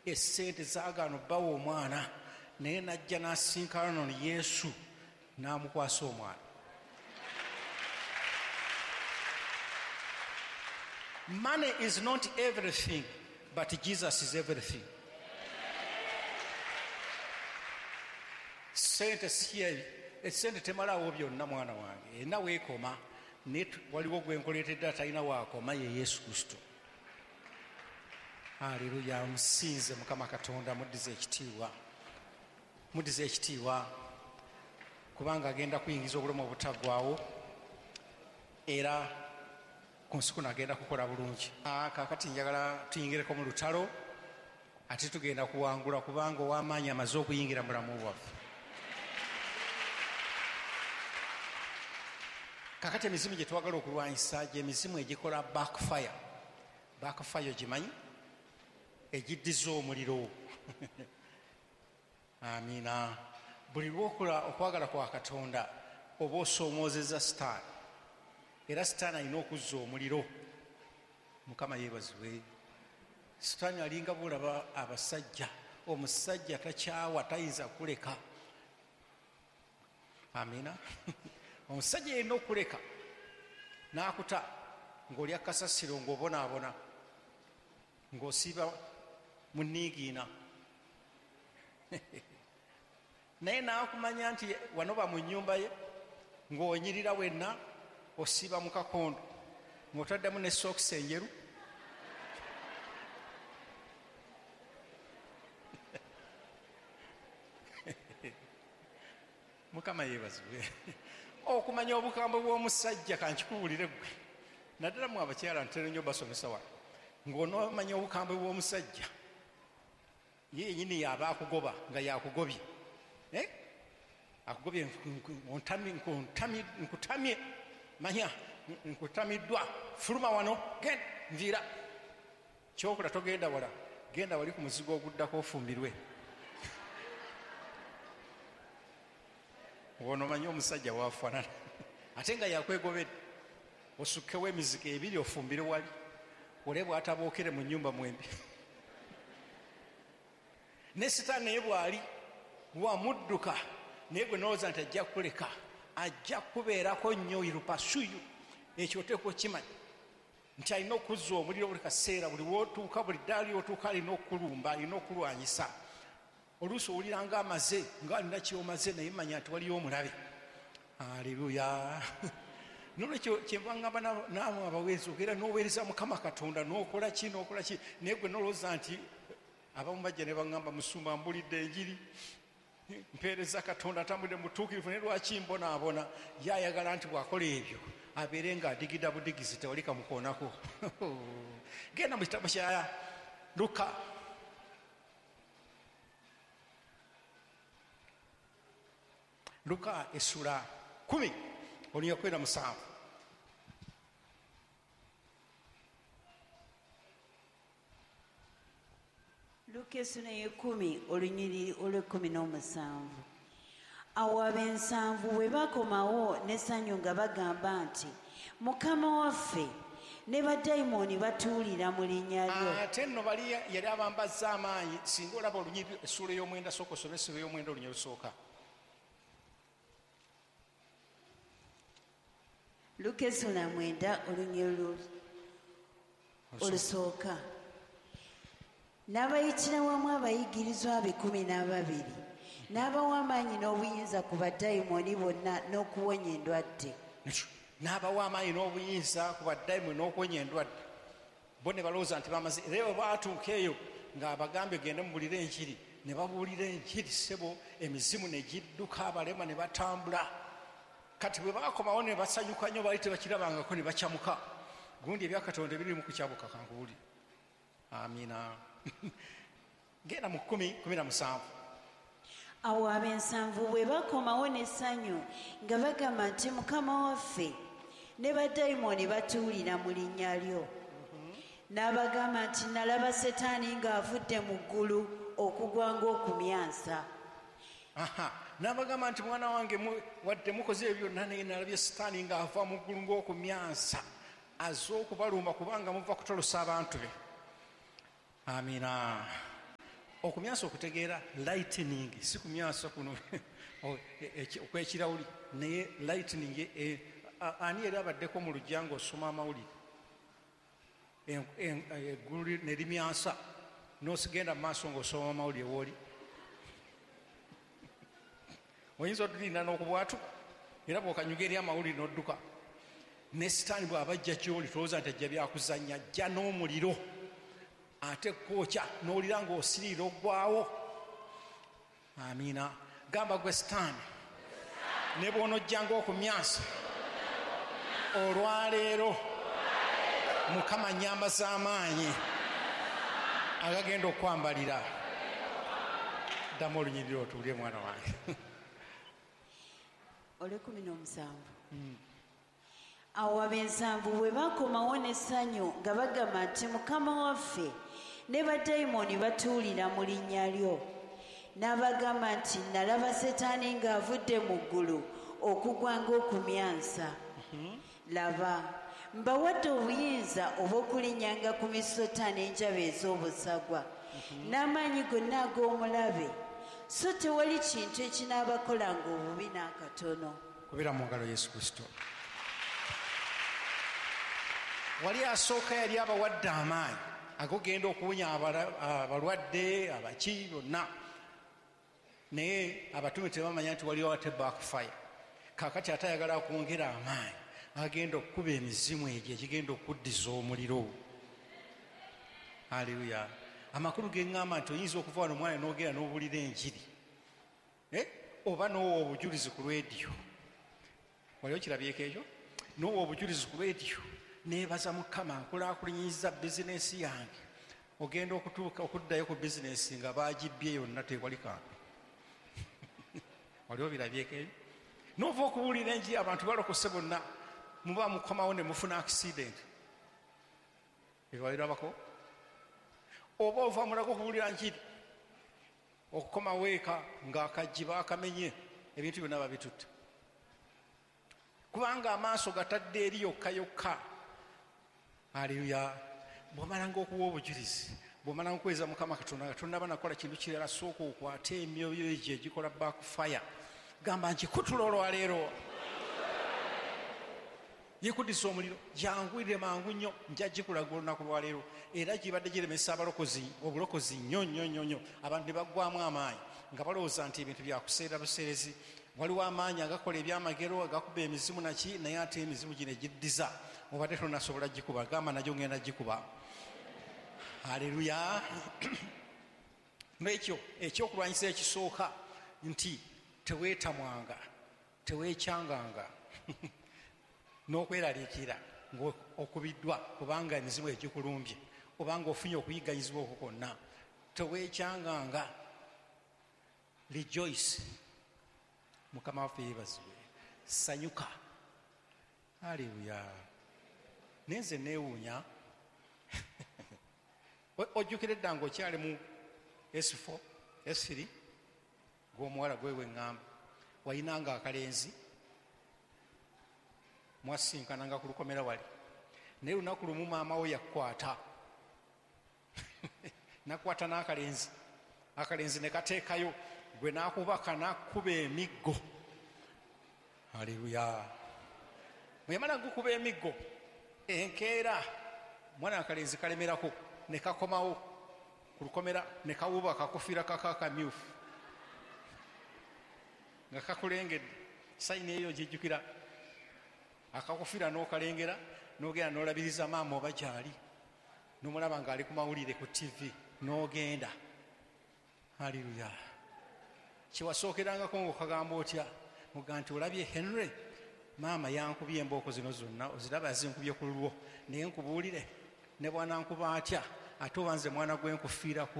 essente zaagaano bawa omwana naye najja n'asinkana no Yesu n'amukwasa omwana. Money is not everything, but Jesus is everything. Sente essente temalawo byonna mwana wange, enna weekoma naye waliwo gwenkoleetedde atalina waakoma, ye Yesu Kristo. Haleluya, musinze Mukama Katonda, muddize ekitiibwa kubanga agenda kuyingiza obulamu obutaggwaawo era ku nsi kuno agenda kukola bulungi. Kaakati njagala tuyingireko mu lutalo ate tugenda kuwangula kubanga ow'amaanyi amaze okuyingira mu bulamu bwaffe. Kaakati emizimu gye twagala okulwanyisa gy'emizimu egikola backfire. Backfire gimanyi? Egiddiza omuliro. Amiina. Buli lwokola okwagala kwa Katonda oba osoomoozezza sitaani, era sitaani alina okuzza omuliro. Mukama yeebazibwe. Sitaani alinga bulaba abasajja, omusajja takyawa, tayinza kuleka. Amiina. Omusajja yenna okuleka n'akuta ng'olya kasasiro ng'obonaabona ng'osiiba mu nniigiina naye n'akumanya nti wano ba mu nnyumba ye ng'onyirira wenna osiiba mu kakondo ng'otaddemu ne sokisi enjeru Mukama yeebazibwe. Okumanya obukambwe bw'omusajja kankikuwulire gwe naddala mu abakyala ntera nnyo basomesa wano ng'onoomanya obukambwe bw'omusajja ye yennyini yaba akugoba nga yakugobye akugobye nkutamye manya nkutamiddwa fuluma wano genda nviira kyokula togenda wala genda wali ku muzigo oguddako ofumbirwe. Onomanya omusajja waafaanana ate nga yakwegobedde osukkewo emizigo ebiri ofumbire wali ole bw'atabookere mu nnyumba mwembi. Ne sitaani naye bw'ali wamudduka naye gwe nolowooza nti ajja kuleka, ajja kubeerako nnyo irupasuyu. Ekyo oteekwa okimanyi nti alina okuzza omuliro buli kaseera, buli wootuuka, buli ddaali otuuka alina okulumba, alina okulwanyisa. Oluusi owulira nga amaze nga alina kyomaze naye manya nti waliyo omulabe. Aleluya. Nolwekyo kyenva ngamba naamwe abaweereza ogera n'oweereza Mukama Katonda n'okola ki naye gwe nolowooza nti abamu bajja ne baŋŋamba Musumba mbulidde enjiri mpeereza Katonda atambudde mutuukirivu naye lwaki mbonaabona. Ye ayagala nti bw'akola ebyo abeere nga adigida budigizi tewali kamukoonako. Genda mu kitabo kya Luka essula 10 olunya 17. Luka essula 10 olunyiri olw'17. Awo ab'ensanvu bwe bakomawo n'essanyu nga bagamba nti Mukama waffe ne baddayimooni batuulira mu linnya lyo. Ate nno bali yali abambazza amaanyi. Singa olaba olunyiri essula ey'omwenda sooka osome essula ey'omwenda olunya lusooka. Luka essula 9 olunyiri olusooka. N'abayitira wamu abayigirizwa be 12 n'abawa amaanyi n'obuyinza ku baddayimooni bonna n'okuwonya endwadde. N'abawa amaanyi n'obuyinza ku baddayimooni n'okuwonya endwadde. Bo ne balowooza nti bamaze. Era bwe baatuuka eyo ng'abagambye gende mubuulire enjiri, ne babuulira enjiri ssebo, emizimu ne gidduka, abalema ne batambula. Kati bwe bakomawo ne basanyuka nnyo, baali tebakirabangako ne bakyamuka. Gundi ebya Katonda ebiri mu kukyabuka kankuwulire. Amiina. Genda mu 10:17. Awo ab'ensanvu bwe bakomawo n'essanyu nga bagamba nti Mukama waffe ne baddayimooni batuulira mu linnya lyo. N'abagamba nti nalaba Setaani ng'avudde mu ggulu okugwa ng'okumyansa. N'abagamba nti mwana wange wadde mukoze ebyo byonna naye nalabye Setaani ng'ava mu ggulu ng'okumyansa azze okubalumba kubanga muva kutolosa abantu be. Amiina. okumyansa okutegeera lightning si kumyansa kuno okwekirawuli naye lightning ani yali abaddeko mu lujja ngaosoma amawulire eggulu ne limyansa nosigenda mu maaso ngaosoma amawulire wooli oyinza otulinda n'okubwatuka era bwokanyuga eri amawulire n'odduka ne sitaani bw'abajja gyoli tolowooza nti ajja byakuzanya ajja n'omuliro ate kwokya n'olira ng'osiriira oggwawo. Amiina. Gamba gwe sitaani ne bw'onojjanga okumyansa olwaleero Mukama nnyamba z'amaanyi agagenda okukwambalira. Ddamu olunyirira otuulye mwana wange. Ole 17. Awo ab'ensanvu bwe bakomawo n'essanyu nga bagamba nti Mukama waffe ne badayimooni batuulira mu linnya lyo. N'abagamba nti nalaba Setaani ng'avudde mu ggulu okugwa ng'okumyansa. Laba, mbawadde obuyinza obw'okulinnyanga ku misota n'enjaba ez'obusagwa n'amaanyi gonna ag'omulabe, so tewali kintu ekinaabakolanga obubi n'akatono. Kubira mu ngalo Yesu Kristo. Wali asooka yali abawadde amaanyi agogenda okuwonya abalwadde abaki bonna, naye abatume tebamanya nti waliwo ate backfire. Kaakati ate ayagala kwongera amaanyi agenda okukuba emizimu egyo egigenda okuddiza omuliro. Haleluya. Amakulu geŋŋamba nti oyinza okuva wano omwana n'ogenda n'obulira enjiri oba n'owa obujulizi ku lwediyo. Wali okirabyeko ekyo? N'owa obujulizi ku lwediyo neebaza Mukama nkulaakulanyiza bizinensi yange, ogenda okuddayo ku bizinensi nga baagibye yonna tewali kantu. Wali obirabyeko ebyo? N'ova okubuulira enjiri abantu balokose bonna muba mukomawo ne mufuna accident. Ebawirabako? Oba ova mulago okubuulira njiri okukomawo eka ng'akajji baakamenye, ebintu byonna babitutte. Kubanga amaaso gatadde eri yokka yokka. Haleluya. Bw'omalanga okuwa obujulizi, bw'omalanga okuweeza Mukama Katonda, Katonda banakola kintu kirala, sooka okwate emyoyo egyo egikola backfire. Gamba nkikutula olwaleero yekuddiza omuliro, jangwire mangu nnyo, nja gikulaga olunaku lwaleero. Era gibadde giremesa obulokozi nnyo nnyo nnyo nnyo. Abantu ne baggwamu amaanyi nga balowooza nti ebintu byakuseera buseerezi. Waliwo amaanyi agakola ebyamagero agakuba emizimu naki, naye ate emizimu gino egiddiza obadde tonasobola gikuba. Gamba nagyo ngenda gikuba. Haleluya. N'ekyo ekyokulwanyisa ekisooka nti teweetamwanga, teweekyanganga n'okweraliikira ng'okubiddwa kubanga emizimu egikulumbye obanga ofunye okuyigganyizibwa okwo kwonna. Teweekyanganga. Rejoice. Mukama waffe yeebazibwe. Sanyuka. Haleluya. Nenze neewuunya ojjukira edda ng'okyali mu S4 S3 gw'omuwala gwewe eŋŋamba wayinanga akalenzi mwasinkananga ku lukomera wali, naye lunaku lumu maama we yakwata nakwata n'akalenzi, akalenzi ne kateekayo, gwe n'akubaka n'akkuba emiggo. Haleluya. Bwe yamala gukuba emiggo enkeera mwana akalenzi kalemerako ne kakomawo ku lukomera ne kawuba akakofiira kakamyufu nga kakulengedde. Sayini eyo gyejjukira akakofiira n'okalengera n'ogenda n'olabiriza maama oba gyali, n'omulaba ng'ali ku mawulire ku TV n'ogenda. Haleluya. Kyewasookerangako ng'okagamba otya muga nti olabye Henry, maama yankubye embooko zino zonna, oziraba yazinkubye ku lulwo, naye nkubuulire ne bwanankuba atya ate oba nze mwana gwe nkufiirako.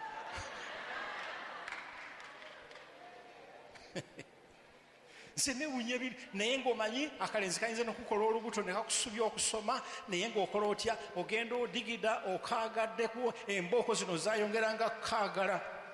Nze newunya ebiri, naye ng'omanyi akalenzi kayinza n'okukola olubuto ne kakusubya okusoma, naye ng'okola otya, ogenda odigida okaagaddeku, embooko zino zayongeranga kukaagala.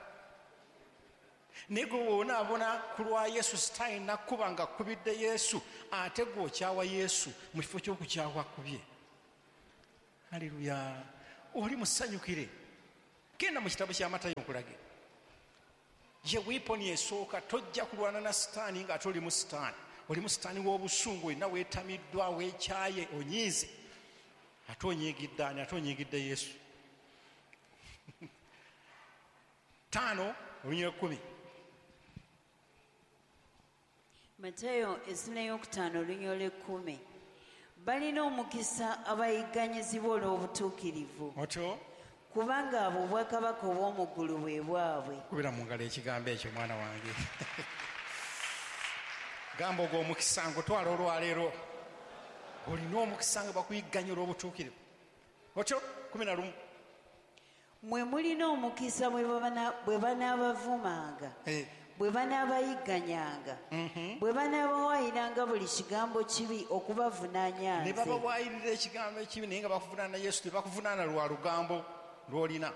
Naye gwe wonaabona ku lwa Yesu sitayi nakkuba nga akkubidde Yesu, ate gwe okyawa Yesu mu kifo ky'okukyawa akkubye. Haleluya. Oli musanyukire. genda mu kitabo ky'Amatayo nkulagira ye wiiponi esooka. Tojja kulwana na sitaani ng'ate oli mu sitaani, oli mu sitaani w'obusungu, olina weetamiddwa, weekyaye, onyiize, ate onyiigidde ani? Ate onyiigidde Yesu. 5:10. Matayo essula ey'okutaano olunyolo 10. Balina omukisa abayigganyizibwa olw'obutuukirivu, otyo kubanga abo obwakabaka obw'omu ggulu bwe bwabwe. kubira mu ngalo ekigambo ekyo mwana wange. Gamba ogwo omukisa ngutwala olwaleero, olina omukisa nga bakuyigganya olw'obutuukirivu. Otyo 11. Mwe mulina omukisa bwe banaabavumanga, bwe banaabayigganyanga, bwe banaabawayiranga buli kigambo kibi okubavunaanya ne nze. babawayirira ekigambo ekibi naye nga bakuvunaana Yesu, tebakuvunaana lwa lugambo lw'olina.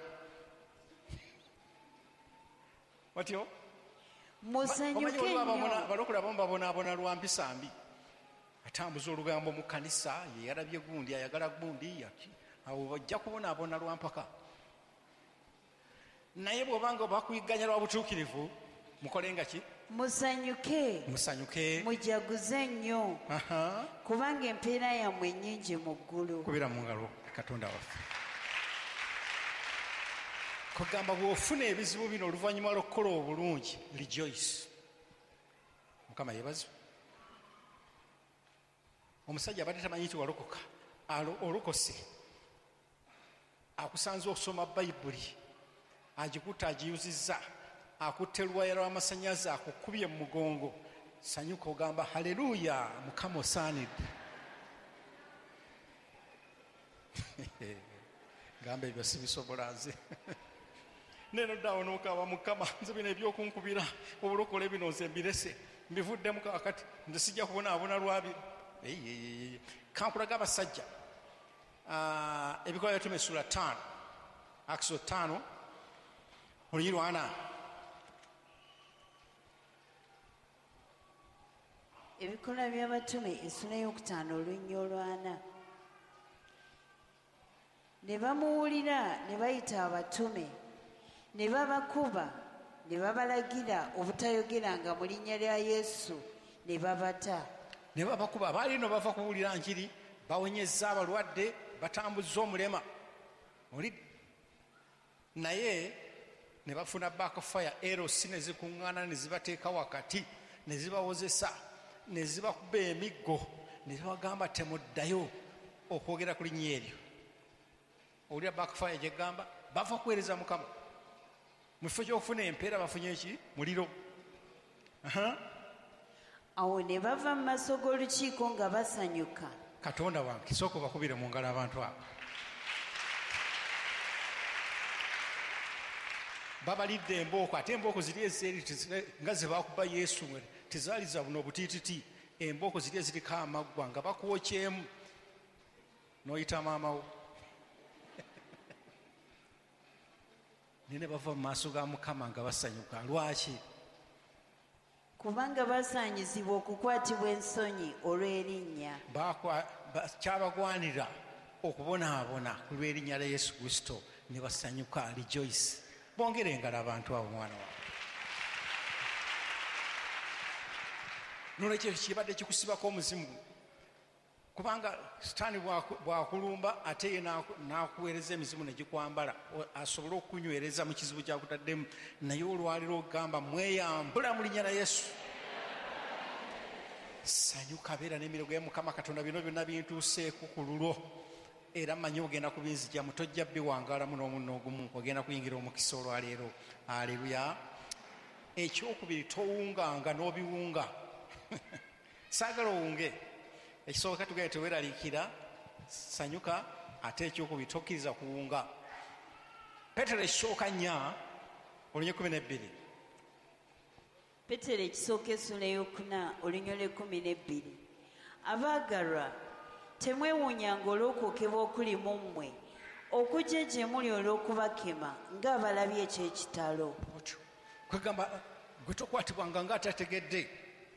Otyo Musanyuke nnyo. balokole abamu babonaabona lwa mpisa mbi, atambuza olugambo mu kanisa, yeyalabye gundi, ayagala gundi, awo bajja kubonaabona lwa mpaka. Naye bw'obanga bakuyigganya lwa butuukirivu, mukolenga ki? Musanyuke, Musanyuke. mujaguze nnyo, kubanga empeera yammwe nnyingi mu ggulu. Kubira mu ngalo Katonda waffe. Kugamba bw'ofuna ebizibu bino oluvannyuma lw'okukola obulungi, rejoice. Mukama yeebazibwe. Omusajja abadde tamanyi nti walokoka, olokose, akusanze okusoma Bayibuli, agikutte agiyuzizza, akutte luwaya lw'amasannyalaze, akukubye mu mugongo, sanyuka ogamba haleluya, Mukama osaanidde. Gamba ebyo sibisobola nze. Neno ddawo n'okaaba, Mukama nze bino ebyokunkubira obulokole bino nze mbirese, mbivuddemu kakati, nze sijja kubonaabona lwabi. Kankulaga abasajja Ebikola by'Abatume essula 5, Acts 5 oluyi lwa 4. Ebikola by'Abatume essula ey'okutaano olunnyo olwana. Ne bamuwulira ne bayita abatume, ne babakuba, ne babalagira obutayogeranga mu linnya lya Yesu, ne babata. Ne babakuba, baali no bava kuwulira njiri, bawonyezza abalwadde, batambuzza omulema. Naye ne bafuna backfire, erosi ne zikuŋŋaana ne zibateeka wakati, ne zibawozesa, ne zibakuba emiggo, ne zibagamba temuddayo okwogera ku linnya eryo. Owulira backfire gye gamba, bava kuweereza Mukama. Mu kifo ky'okufuna empeera bafunye eki? Muliro. Awo ne bava mu maaso g'olukiiko nga basanyuka. Katonda wange, kisooka bakubire mu ngalo abantu abo. Babalidde embooko, ate embooko ziri ezeeri nga ze bakuba Yesu, tezaali za buno obutiititi. Embooko ziri eziriko amaggwa nga bakwokyemu n'oyita maamawo. Ne bava mu maaso ga Mukama nga basanyuka. Lwaki? Kubanga basaanyizibwa okukwatibwa ensonyi olw'erinnya. Kyabagwanira okubonaabona ku lw'erinnya lya Yesu Kristo, ne basanyuka. Rejoice. Bongere engalo abantu abo, mwana wange. Nolwekyo kibadde kikusibako omuzimu, kubanga sitaani bwakulumba ate ye n'akuweereza emizimu ne gikwambala, asobole okukunywereza mu kizibu kyakutaddemu. Naye olwaliro ogamba mweyambula mu linnya lya Yesu. Sanyuka, beera n'emirego ya Mukama Katonda. Bino byonna bintuuseeko ku lulwo, era mmanyi ogenda kubinzijamu, tojja biwangaalamu n'omunno ogumu, ogenda kuyingira omukisa olwaleero. Aleluya. Ekyokubiri, towunganga n'obiwunga. Saagala owunge. Ekisooka tugende teweeraliikira, sanyuka. Ate ekyokubiri, tokkiriza kuwunga. Petero ekisooka 4 olunnyo 12. Petero ekisooka essula ey'okuna olunnyo lw'12. Abaagalwa, temwewuunyanga olw'okwokebwa okuli mu mmwe, okujja gye muli olw'okubakema ng'abalabye eky'ekitalo. Kwegamba gwe tokwatibwanga ng'atategedde.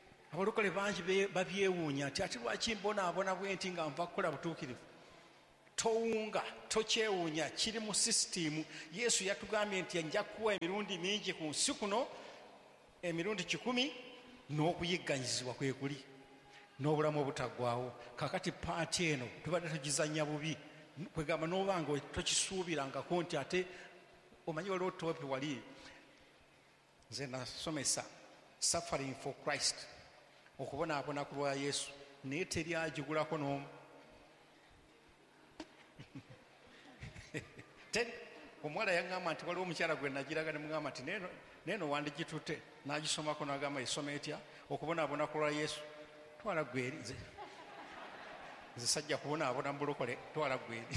Abalokole bangi babyewuunya nti ati lwaki mbonaabona bwe nti nga nva kukola butuukirivu. towunga tokyewuunya, kiri mu sisitimu. Yesu yatugambye nti ajja kuwa emirundi mingi ku nsi kuno, emirundi 10, n'okuyigganyizibwa kwe kuli n'obulamu obutaggwaawo. Kakati paati eno tubadde tugizanya bubi, kwegamba n'oba nga tokisuubirangako nti ate omanyi waliwo topi wali nze nasomesa suffering for Christ, okubonaabona ku lwa Yesu, naye teryagigulako n'omu. Omuwala yaŋŋamba nti waliwo omukyala gwe nagiraga ne mugamba nti neeno wandigitute, n'agisomako n'agamba esoma etya, okubonaabona ku lwa Yesu. Twala gweri, nze sajja kubonaabona mu bulokole, twala gweri.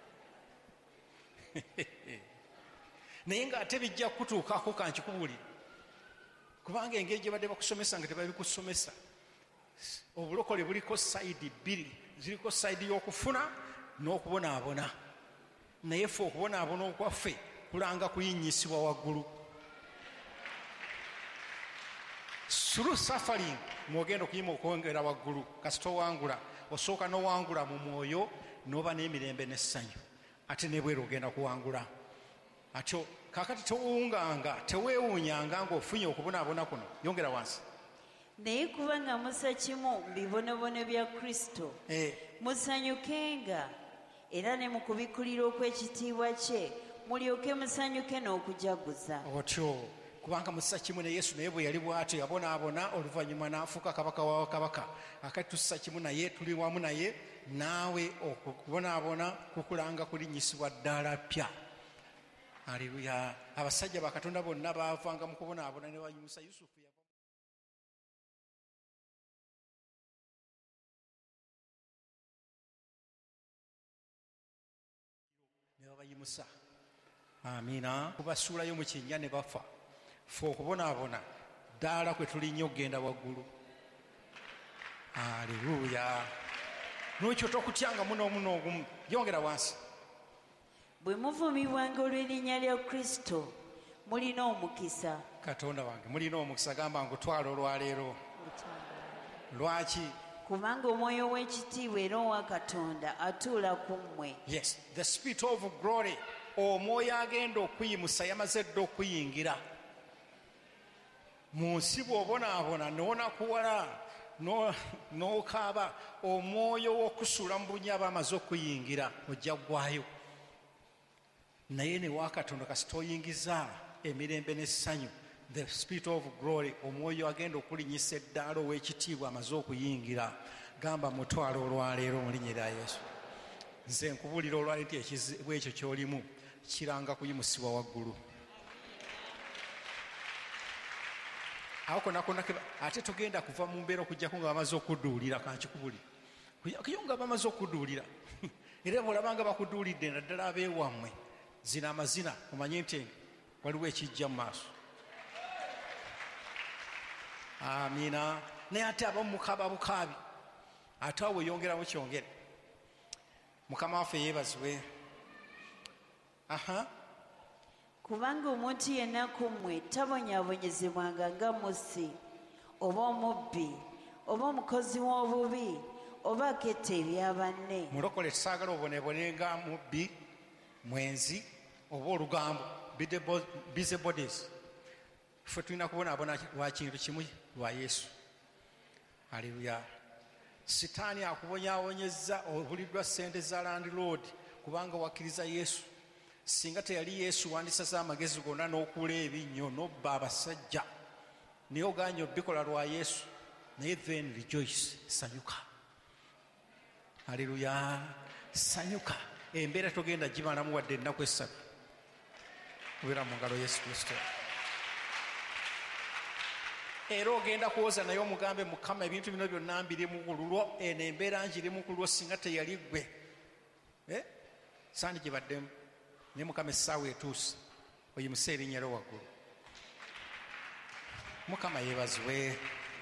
Naye ng'ate bijja kutuukako kankikubulire, kubanga engeri gye badde bakusomesa nga tebabikusomesa. Obulokole buliko sayidi bbiri, ziriko sayidi y'okufuna n'okubonaabona. Naye ffe okubonaabona okwaffe kulanga kuyinnyisibwa waggulu. Through suffering mwogenda okuyima okwongera waggulu. Kasita owangula, osooka n'owangula mu mwoyo, n'oba n'emirembe n'essanyu, ate n'ebweru ogenda kuwangula. Atyo kakati towunganga, teweewuunyanga ng'ofunye okubonaabona kuno. Yongera wansi. Naye kubanga musa kimu mu bibonobono bya Kristo, musanyukenga, era ne mu kubikulira okw'ekitiibwa kye mulyoke musanyuke n'okujaguza. Otyo kubanga musa kimu ne Yesu naye bwe yali bw'atyo yabonaabona, oluvannyuma n'afuuka kabaka wa kabaka. Akati tussa kimu naye, tuli wamu naye, naawe okubonaabona kukulanga kulinnyisibwa ddala ppya. Haleluya. Abasajja ba Katonda bonna baavanga mu kubonaabona ne bayimusa. Yusufu ne babayimusa. Amiina. Kubasuulayo mu kinnya ne bafa. Ffe okubonaabona ddala kwe tulinnya okugenda waggulu. Haleluya. N'ekyo tokutyangamu n'omu n'ogumu. Yongera wansi. Bwe muvumibwanga olw'erinnya lya Kristo mulina omukisa. Katonda wange mulina omukisa, gamba ngutwala olwaleero. Lwaki? Kubanga omwoyo w'ekitiibwa era owa Katonda atuula ku mmwe. Yes, the spirit of glory, omwoyo agenda okuyimusa yamaze dda okuyingira mu nsi. Bw'obonaabona n'onakuwala n'okaaba, omwoyo w'okusuula mu bunnya aba amaze okuyingira, ojja ggwayo. Naye ne wa Katonda kasita oyingiza emirembe n'essanyu, the spirit of glory, omwoyo agenda okulinyisa eddaala ow'ekitiibwa amaze okuyingira. Gamba mutwala olwaleero mu linnya lya Yesu. Nze nkubuulira olwaleero nti ekizibu ekyo ky'olimu kiranga kuyimusibwa waggulu. Awo konakona ate togenda kuva mu mbeera okujjako nga bamaze okudduulira. Kankikubulira kuyo nga bamaze okudduulira era bw'olabanga bakudduulidde naddala abeewammwe zina amazina, omanye nti waliwo ekijja mu maaso. Amiina. Naye ate abamu mukaaba bukaabi, ate awo yongeramu kyongere. Mukama waffe yeebazibwe. Kubanga omuntu yenna ku mmwe tabonyaabonyezebwanga nga mussi, oba omubbi, oba omukozi w'obubi, oba aketta ebya banne. Mulokole tusaagala obonebone nga mubbi, mwenzi, oba olugambo, busy bodies. Ffe tulina kubonaabona lwa kintu kimu, lwa Yesu. Haleluya. Sitaani akubonyaabonyezza, obuliddwa ssente za landlord kubanga wakkiriza Yesu. Singa teyali Yesu wandisaza amagezi gonna n'okula ebinnyo n'obba abasajja, naye oganye obikola lwa Yesu. Naye then rejoice, sanyuka. Haleluya. Sanyuka. Embeera togenda gibalamu wadde ennaku 3 kubeera mu ngalo Yesu Kristo. Era ogenda kuwoza naye omugambe, Mukama ebintu bino byonna mbirimu ku lulwo, eno embeera njirimu ku lulwo, singa teyali ggwe sandi gibaddemu. Naye Mukama essaawa etuuse oyimuse erinnya lyo waggulu. Mukama yeebazibwe.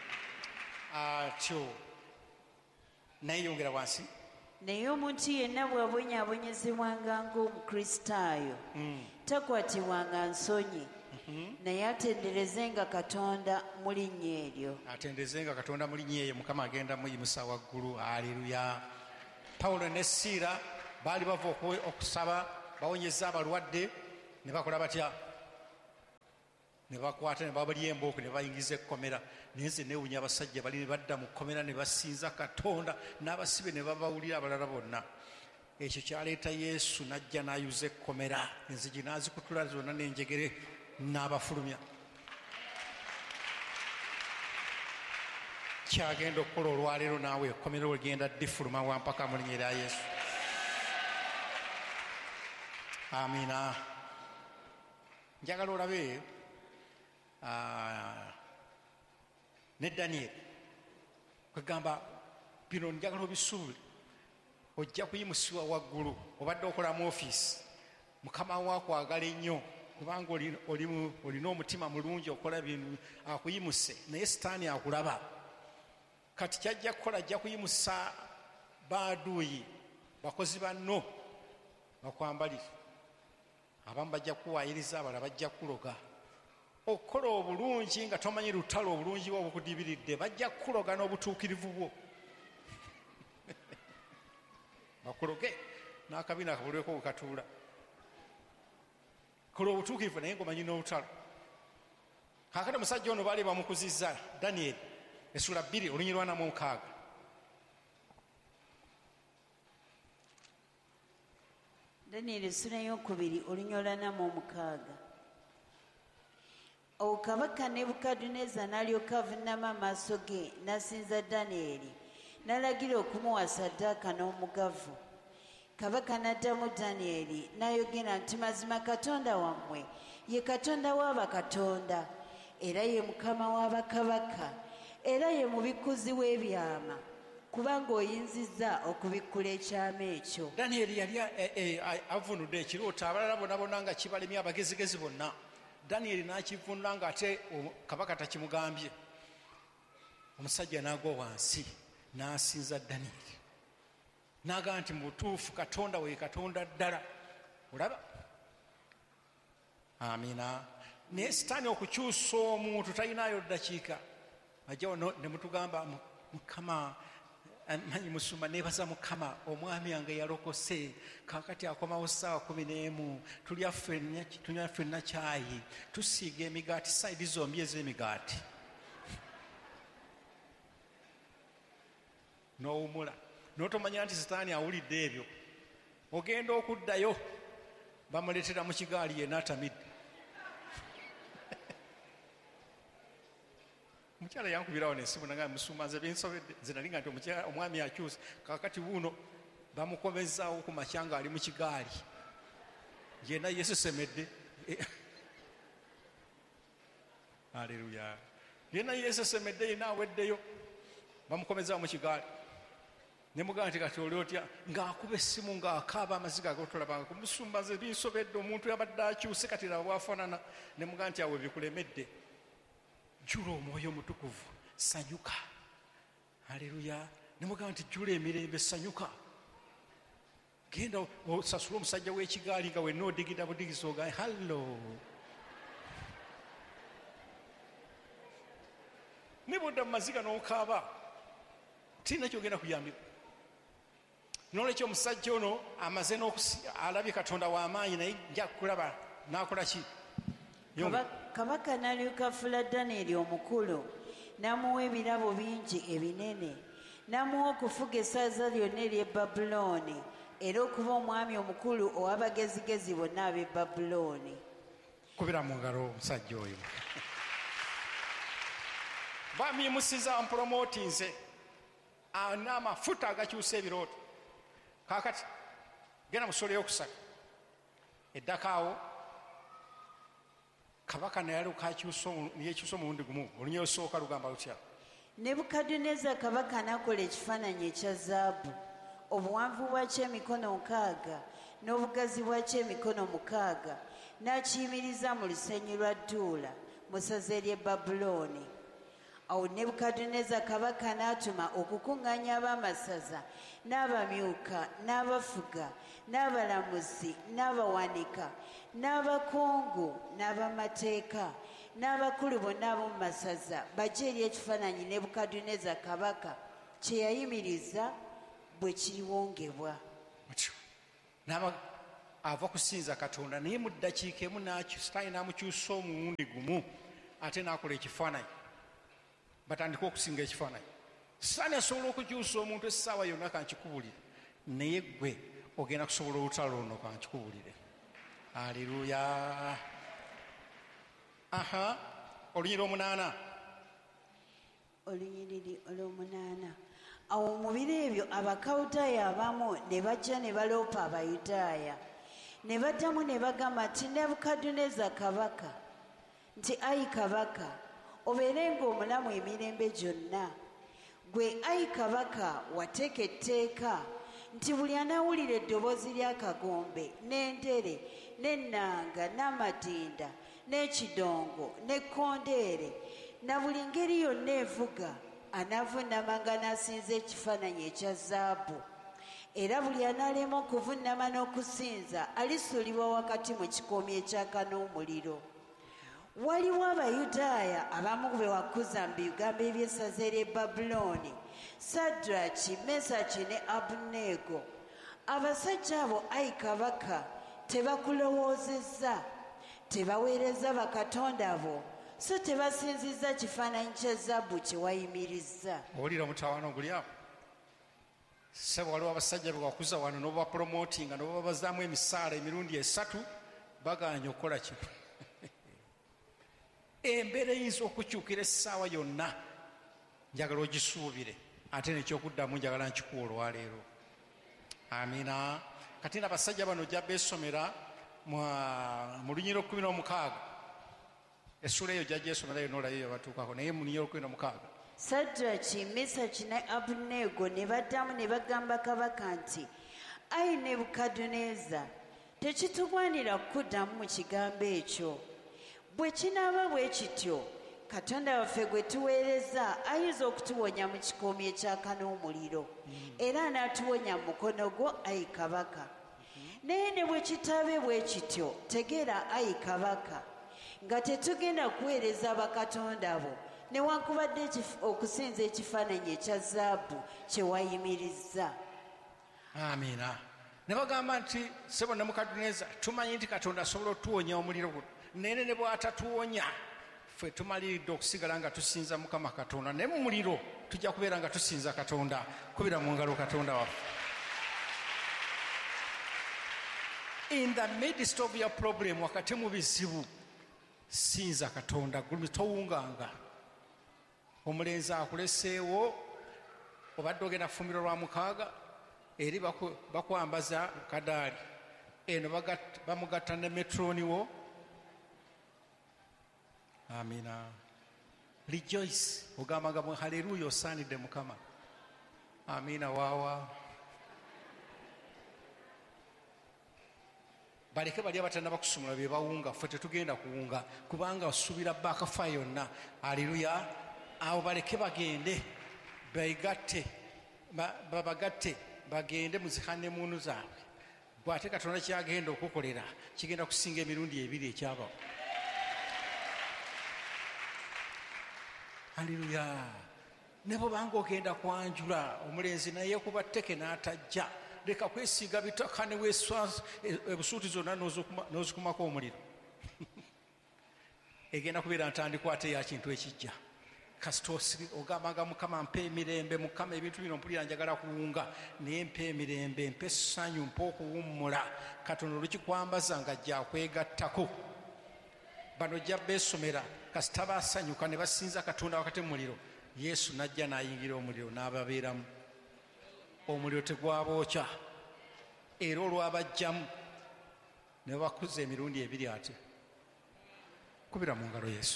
Atyo naye yongera wansi. Naye omuntu yenna bw'abonyaabonyezebwanga ng'Omukristaayo takwatibwanga nsonyi, naye atenderezenga Katonda mu linnya eryo. Atenderezenga Katonda mu linnya eryo. Mukama agenda muyimusa waggulu. Haleluya. Pawulo ne Siira baali bava okusaba bawonyeza abalwadde ne bakola batya, ne bakwata ne babalya embooku ne bayingiza ekkomera. Naye nze neewunya abasajja bali ne badda mu kkomera ne basinza Katonda, n'abasibe ne babawulira abalala bonna. Ekyo kyaleeta Yesu n'ajja n'ayuza ekkomera, enzigi n'azikutula zonna n'enjegere n'abafulumya. Kyagenda okukola olwaleero naawe ekkomera ogenda ddifuluma wampaka mu linnya lya Yesu. Amiina. Njagala olabe ne Daniel kwegamba bino njagala obisuubule. Ojja kuyimusibwa waggulu, obadde okola mu ofiisi, mukama wo akwagala ennyo kubanga olina omutima mulungi okola bintu, akuyimuse, naye sitaani akulaba. Kati kyajja kukola, ajja kuyimusa baaduuyi, bakozi banno bakwambalire. Abamu bajja kuwaayiriza, abalala bajja kuloga. Okukola obulungi nga tomanyi lutalo obulungi bwo obukudibiridde, bajja kuloga n'obutuukirivu bwo. Bakuloge n'akabina akabulweko bukatuula. Kola obutuukirivu naye ng'omanyi n'olutalo. Kaakati omusajja ono baali bamukuzizza, Daniel essula 2 olunyiriri 46. Daniel essula 2 olunyiriri 46. Awo kabaka Nebukadduneeza n'alyoka avuunama amaaso ge n'asinza Danyeri n'alagira okumuwa ssaddaaka n'omugavu. Kabaka n'addamu Danyeri n'ayogera nti mazima Katonda wammwe ye Katonda w'abakatonda era ye Mukama w'abakabaka era ye mubikkuzi w'ebyama kubanga oyinzizza okubikkula ekyama ekyo. Danyeri yali avunudde ekirooto, abalala bonna bonna nga kibalemye, abagezigezi bonna. Danyeri n'akivunula ng'ate kabaka takimugambye. Omusajja n'agwa wansi n'asinza Danyeri n'agamba nti mu butuufu Katonda we Katonda ddala. Olaba? Amiina. Naye sitaani okukyusa omuntu talinayo ddakiika, ajjawo ne mutugamba Mukama manyi Musumba, neebaza Mukama omwami wange yalokose, kaakati akomawo ssaawa 11, tunywa ffenna kyayi, tusiiga emigaati sayidi zombi ez'emigaati. N'owumula n'otomanya nti sitaani awulidde ebyo. Ogenda okuddayo bamuleetera mu kigaali ye n'atamidde. Omukyala yankubirawo n'esimu nanga Musumba, nze binsobedde, nze nali nga nti omwami akyusa, kaakati wuuno bamukomezaawo ku makya nga ali mu kigaali yenna yeesesemedde. Aleluya. Yenna yeesesemedde, yenna aweddeyo, bamukomezaawo mu kigaali. Ne mugamba nti kati oli otya, ng'akuba essimu ng'akaaba amaziga agotolabanga ku Musumba, nze binsobedde, omuntu yabadde akyuse kati laba bwafaanana. Ne mugamba nti awo bikulemedde, jjula omwoyo omutukuvu, sanyuka. Aleluya. Ne mugamba nti jjula emirembe, sanyuka. Genda osasula omusajja w'ekigaali nga wenna odigida budigisa oga hallo. Ne bwodda mu maziga n'okaaba, tirina kyogenda kuyambira. N'olwekyo omusajja ono amaze alabye Katonda w'amaanyi, naye nja kulaba n'akola ki? Kabaka n'alyoka afuula Danyeri omukulu n'amuwa ebirabo bingi ebinene, n'amuwa okufuga essaza lyonna ery'e Babulooni era okuba omwami omukulu ow'abagezigezi bonna ab'e Babulooni. Kubira mu ngalo omusajja oyo. Bamyimusiza ampulomootinze, n'amafuta agakyusa ebirooto. Kaakati genda mu ssula ey'okusatu eddaka awo kabaka naye yekyusa omulundi gumu. Olunyiriri olusooka lugamba lutya? Nebukadduneeza kabaka n'akola ekifaananyi ekya zaabu, obuwanvu bwakyo emikono 6 n'obugazi bwakyo emikono 6, n'akiyimiriza mu lusenyi lwa Dduula mu ssaza ery'e Babulooni. Awo Nebukadduneeza kabaka n'atuma okukuŋŋaanya ab'amasaza n'abamyuka n'abafuga n'abalamuzi n'abawanika n'abakungu n'abamateeka n'abakulu bonna ab'omu masaza bajje eri ekifaananyi Nebukadduneeza kabaka kye yayimiriza bwe kiriwongebwa. ava kusinza Katonda naye mu ddakiika emu Sitaani n'amukyusa omulundi gumu ate n'akola ekifaananyi batandika okusinga ekifaananyi. Sitaani asobola okukyusa omuntu essaawa yonna kankikubulire, naye gwe ogenda kusobola olutalo luno kankikubulire. Aleluya. Olunyiri 8. Olunyiriri olw'omunaana. Awo mu biro ebyo Abakawudaaya abamu ne bajja ne baloopa Abayudaaya, ne baddamu ne bagamba nti Nebukaduneza kabaka, nti ayi kabaka, obeerenga omulamu emirembe gyonna. Gwe ayi kabaka wateeka etteeka nti buli anaawulira eddoboozi ly'akagombe n'endere n'ennanga n'amadinda n'ekidongo n'ekkondeere na buli ngeri yonna evuga anaavuunamanga n'asinza ekifaananyi ekya zaabu. Era buli anaalema okuvuunama n'okusinza alisuulibwa wakati mu kikoomi ekyaka n'omuliro. Waliwo Abayudaaya abamu be wakuza mu bigambo eby'essaza ery'e Babulooni, Sadraki, Mesaki ne Abuneego. Abasajja abo ayi kabaka tebakulowoozezza, tebaweereza bakatonda bo, so tebasinziza kifaananyi kya zaabu kye wayimirizza. Owulira mutawaana oguli awo? Ssebo waliwo abasajja be wakuza wano n'obapulomootinga n'obabazaamu emisaala emirundi 3 baganye okukola kino. Embeera eyinza okukyukira essaawa yonna, njagala ogisuubire ate nekyokuddamu njagala nkikuwa olwaleero. Amiina. Kati abasajja bano ojja beesomera mu Lunyiriri 16. Essula eyo jjajja esomera yonna olayo yabatuukako, naye mu Lunyiriri 16. Sadraki, Mesaki ne Abuneego ne baddamu ne bagamba kabaka nti, ayi Nebukaduneza, tekitugwanira kuddamu mu kigambo ekyo. Bwe kinaaba bwe kityo, Katonda waffe gwe tuweereza ayinza okutuwonya mu kikoomi ekyaka n'omuliro, era anaatuwonya mu mukono gwo ayi kabaka. Naye ne bwe kitaabe bwe kityo, tegeera ayi kabaka, nga tetugenda kuweereza bakatonda bo newankubadde okusinza ekifaananyi ekya zaabu kye wayimirizza. Amiina. Ne bagamba nti ssebo Nebukaduneza, tumanyi nti Katonda asobola otuwonya omuliro guno, naye ne bw'atatuwonya ffe tumaliridde okusigala nga tusinza Mukama Katonda, naye mu muliro tujja kubeera nga tusinza Katonda. Kubira mu ngalo Katonda waffe. In the midst of your problem, wakati mu bizibu, sinza Katonda, towunganga. Omulenzi akuleseewo, obadde ogenda ffumiro lwa 6 eri bakwambaza kadaali, eno bamugatta ne metroni wo. Amiina. Rejoice. Ogambanga mwe haleluya, osaanidde Mukama. Amiina. Waawa. Baleke bali abatanda bakusumula bye bawunga, ffe tetugenda kuwunga kubanga osuubira baakafa yonna. Haleluya. Awo baleke bagende begatte, babagatte bagende mu zihannemuunu zaabwe. Bw'ate Katonda kyagenda okukolera kigenda kusinga emirundi 2 ekyabawo. Haleluya. Ne bw'obanga ogenda kwanjula omulenzi naye kuba tteke n'atajja, leka kwesiiga bitaka ne weeswa ebusuuti zonna n'ozikumako omuliro. Egenda kubeera ntandikwa ate ya kintu ekijja. Kasita ogambanga Mukama mpa emirembe, Mukama ebintu bino mpulira njagala kuwunga, naye mpa emirembe, mpa essanyu, mpa okuwummula. Katonda olukikwambaza nga ajja kwegattako. Bano ojja beesomera kasita baasanyuka ne basinza Katonda wakati mu muliro. Yesu n'ajja n'ayingira omuliro n'ababeeramu. Omuliro tegwabookya. Era olwabajjamu ne bakuza emirundi 2 ate. Kubira mu ngalo Yesu.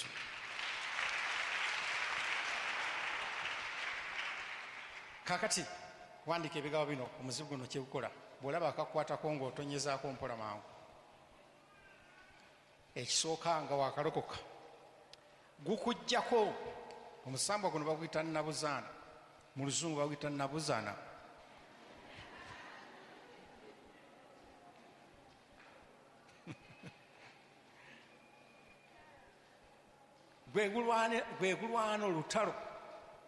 Kakati wandika ebigambo bino omuzibu guno kye gukola. Bw'olaba akakwatako ng'otonyezaako mpola mangu. Ekisooka nga wakalokoka gukujjako. Omusambwa guno baguyita nabuzaana, mu Luzungu baguyita nabuzaana. gwe gulwana olutalo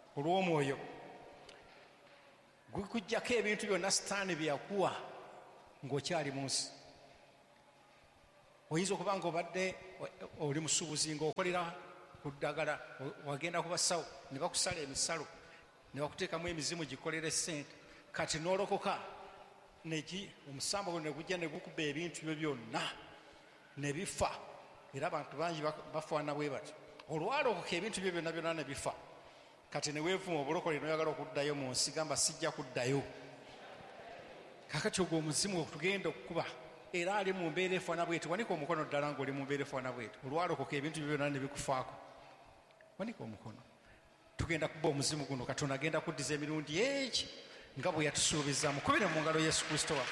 olw'omwoyo. Gukujjako ebintu byonna Sitaani bye yakuwa ng'okyali mu nsi. Oyinza okuba nga obadde oli musuubuzi ng'okolera ku ddagala, wagenda ku basawo ne bakusala emisalo ne bakuteekamu emizimu gikolera ssente, kati n'olokoka omusambo guno ne gujja ne gukuba ebintu byo byonna ne bifa, era abantu bangi bafaana bwe bati. Olwalokoka ebintu byo byonna byonna ne bifa, kati ne weevuma obulokole noyagala okuddayo mu nsi, gamba sijja kuddayo. Kakati ogwo omuzimu tugenda okukuba, era ali mu mbeera efaana bweti. Wanika omukono ddala ng'oli mu mbeera efaana bweti, olwalokoka ebintu byo byonna ne bikufaako. Wanika omukono. Tugenda kuba omuzimu guno Katonda agenda kuddiza emirundi egi nga bwe yatusuubiza. Mukubire mu ngalo Yesu Kristo wa.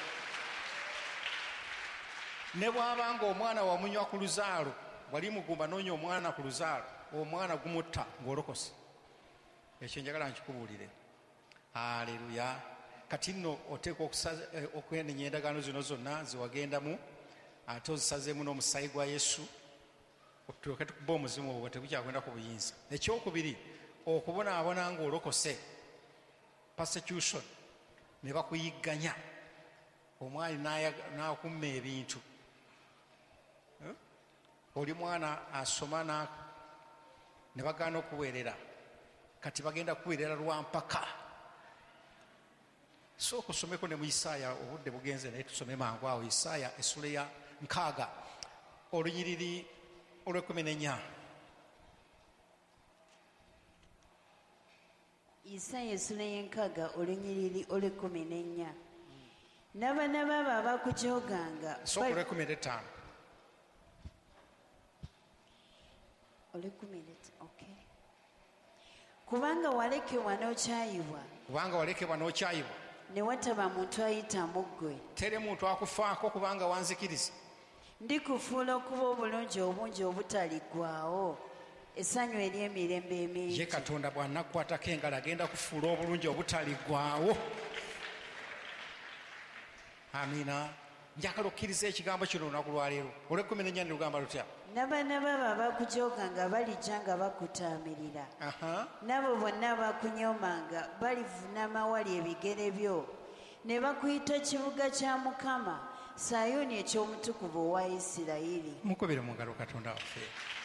Ne bw'abanga omwana wamunywa ku luzaalo, wali mugumba noonya omwana ku luzaalo, omwana gumutta ng'olokose. Ekyo njagala nkikubuulire. Aleluya. Kati nno oteekwa okwenenya endagaano zino zonna zewagendamu, ate ozisazeemu n'omusaayi gwa Yesu, tulyoke tukuba omuzimu obwo tegukyakwenda ku buyinza. Ekyokubiri, okubonaabona ng'olokose, persecution, ne bakuyigganya, omwali n'akumma ebintu. Oli mwana asoma ne bagaana okuweerera, kati bagenda kuweerera lwa mpaka. Sooka osomeko ne mu Isaaya, obudde bugenze naye tusome mangu awo. Isaaya essula ya 6 olunyiriri olw'14. Isaaya essula y'enkaaga olunyiriri olw'14. N'abaana baabo abakujooganga. Sooka olw'15. Okay. Kubanga walekebwa n'okyayibwa. Kubanga walekebwa n'okyayibwa. Ne wataba muntu ayitamu ggwe. Tere muntu akufaako kubanga wanzikiriza. Ndikufuula okuba obulungi obungi obutaliggwaawo, essanyu ery'emirembe emingi. Ye Katonda bw'anakukwatako engalo agenda kufuula obulungi obutaliggwaawo. Amiina. Njagala okkiriza ekigambo kino olunaku lwaleero. Olw'14 ne lugamba lutya? N'abaana baabo abakujooganga balijja nga bakutaamirira. N'abo bonna abakunyomanga balivunama wali ebigere byo, ne bakuyita kibuga kya Mukama, Sayuni eky'omutukuvu owa Isirayiri. Mukubire mu ngalo Katonda waffe.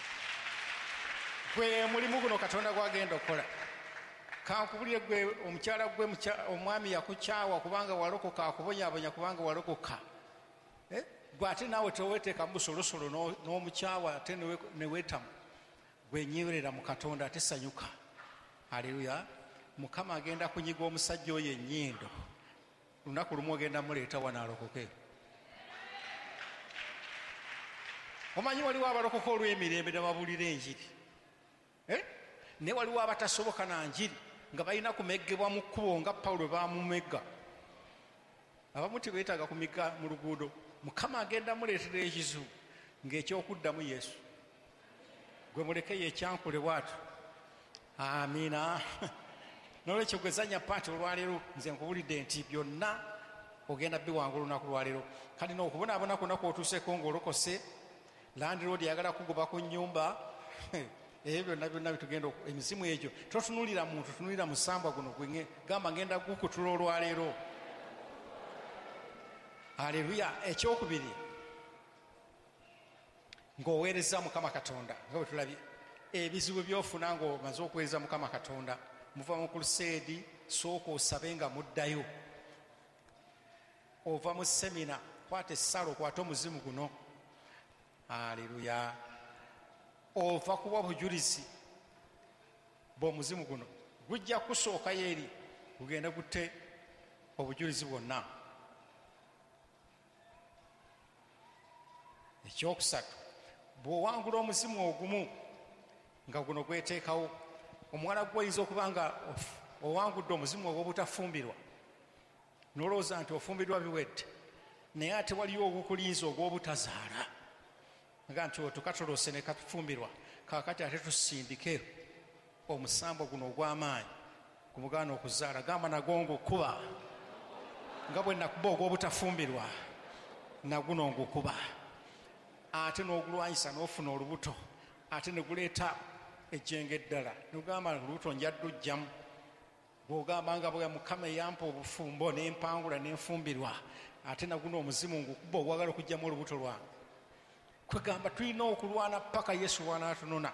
Gwe mulimu guno Katonda gwagenda okukola. Kankubulire gwe omukyala gwe omwami yakukyawa kubanga walokoka, akubonyabonya kubanga walokoka. Gwe ate naawe teweteeka mu busolosolo n'omukyawa ate neweetamu. Gwe nyiwerera mu Katonda ate sanyuka. Aleluya. Mukama agenda kunyiga omusajja oyo ennyindo. Lunaku lumu ogenda muleeta wanaalokoke. Omanyi waliwo abalokoka olw'emirembe ne babuulira enjiri. Ne waliwo abatasoboka na njiri nga balina kumeggebwa mu kkubo nga Pawulo bamumegga. Abamu tebeetaaga kumigga mu luguudo. Mukama agenda muleetera ekizibu ng'ekyokuddamu Yesu. Gwe mulekeyo ekyankule bw'atyo. Amiina. N'olwekyo gwe zanya paati olwaleero, nze nkubulidde nti byonna ogenda biwangula olunaku lwaleero. Kati n'okubonaabona kwonna kw'otuuseeko ng'olokose, landiroodi yagala kugoba ku nnyumba, ebyo byonna bitugenda emizimu egyo. Totunuulira muntu, tunuulira musambwa guno gwe gamba ngenda gukutula olwaleero. Aleluya. Ekyokubiri, ng'oweereza Mukama Katonda nga bwe tulabye ebizibu by'ofuna ng'omaze okuweereza Mukama Katonda. Muva mu kuluseedi, sooka osabe nga muddayo. Ova mu semina, kwata essalo, kwata omuzimu guno. Aleluya. Ova kuba bujulizi bw'omuzimu guno, gujja kusookayo eri gugende gutte obujulizi bwonna. Ekyokusatu, bw'owangula omuzimu ogumu nga guno gweteekawo, omuwala gw'oyinza okuba nga owangudde omuzimu ogw'obutafumbirwa, n'olowooza nti ofumbirwa biwedde, naye ate waliyo ogukulinza ogw'obutazaala, nga nti tukatolose ne kafumbirwa, kaakati ate tusindike omusambo guno ogw'amaanyi gumugaana okuzaala. Gamba nagwo ngukuba nga bwe nakuba ogw'obutafumbirwa, naguno ngukuba. Ate n'ogulwanyisa n'ofuna olubuto, ate ne guleeta ejjenga eddala, nogamba olubuto njadde ojjamu. Bw'ogamba nga bwe Mukama eyampa obufumbo n'empangula n'enfumbirwa, ate naguno omuzimu ngukuba ogwagala okugyamu olubuto lwange. Kwegamba tulina okulwana paka Yesu lwanatunona.